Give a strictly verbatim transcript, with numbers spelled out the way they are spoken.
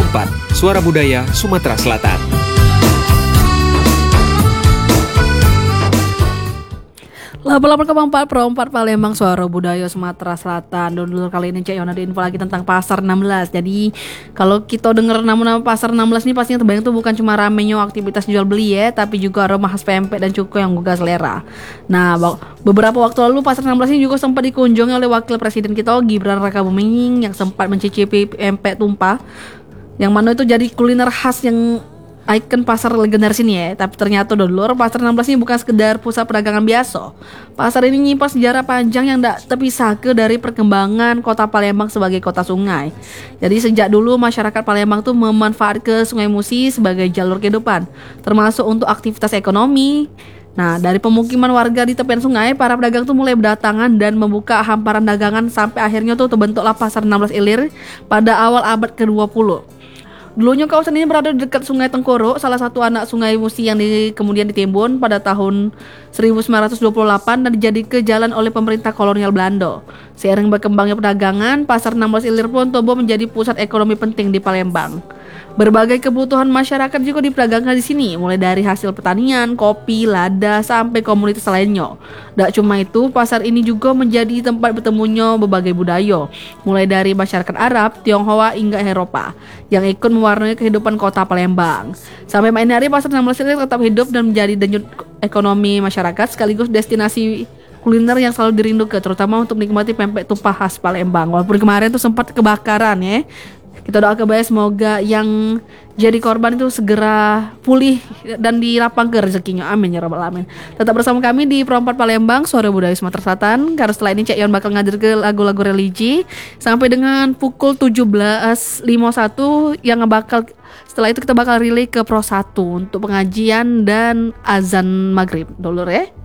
empat, Suara Budaya Sumatera Selatan. delapan puluh delapan koma empat Pro empat Palembang, Suara Budaya Sumatera Selatan. Dan dulu kali ini Cek Yon ada info lagi tentang Pasar enam belas. Jadi kalau kita dengar nama-nama Pasar enam belas ini pastinya terbayang tuh bukan cuma ramenya aktivitas jual beli ya, tapi juga aroma khas pempek dan cuko yang menggugah selera. Nah, beberapa waktu lalu Pasar enam belas ini juga sempat dikunjungi oleh Wakil Presiden kita Gibran Rakabuming yang sempat mencicipi pempek tumpah, yang mana itu jadi kuliner khas yang ikon pasar legendaris ini ya. Tapi ternyata dulur, Pasar enam belas ini bukan sekedar pusat perdagangan biasa. Pasar ini menyimpan sejarah panjang yang tak terpisahkan dari perkembangan kota Palembang sebagai kota sungai. Jadi sejak dulu masyarakat Palembang tuh memanfaatkan Sungai Musi sebagai jalur kehidupan, termasuk untuk aktivitas ekonomi. Nah, dari pemukiman warga di tepian sungai, para pedagang tuh mulai berdatangan dan membuka hamparan dagangan sampai akhirnya tuh terbentuklah Pasar enam belas Ilir pada awal abad ke dua puluh. Dulunya kawasan ini berada di dekat Sungai Tengkoro, salah satu anak Sungai Musi yang di, kemudian ditimbun pada tahun seribu sembilan ratus dua puluh delapan dan dijadikan jalan oleh pemerintah kolonial Belanda. Seiring berkembangnya perdagangan, Pasar enam belas Ilir pun tumbuh menjadi pusat ekonomi penting di Palembang. Berbagai kebutuhan masyarakat juga diperdagangkan di sini, mulai dari hasil pertanian, kopi, lada, sampai komunitas lainnya. Tak cuma itu, pasar ini juga menjadi tempat bertemunya berbagai budaya, mulai dari masyarakat Arab, Tionghoa, hingga Eropa, yang ikut mewarnai kehidupan kota Palembang. Sampai main hari, Pasar enam belas Ilir tetap hidup dan menjadi denyut ekonomi masyarakat, sekaligus destinasi kuliner yang selalu dirindukan, terutama untuk menikmati pempek tumpah khas Palembang. Walaupun kemarin tuh sempat kebakaran ya. Kita doakan baik semoga yang jadi korban itu segera pulih dan dirapangkan rezekinya. Amin ya rabbal alamin. Tetap bersama kami di Pro empat Palembang, Suara Budaya Sumatera Selatan. Karena setelah ini Cek Yon bakal ngajar ke lagu-lagu religi sampai dengan pukul tujuh belas lima puluh satu yang bakal setelah itu kita bakal relay ke Pro satu untuk pengajian dan azan maghrib. Dulur ya.